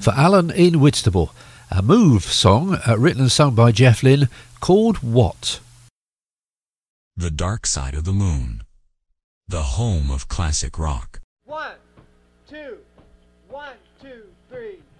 for Alan in Whitstable. A Move song written and sung by Jeff Lynne called what? The Dark Side of the Moon, the home of classic rock. 1, 2, 1, 2, 3.